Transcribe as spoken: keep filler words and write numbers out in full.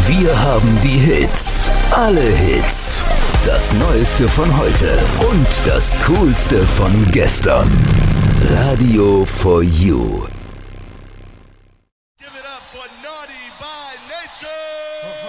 Wir haben die Hits, alle Hits, das Neueste von heute und das Coolste von gestern. Radio for You.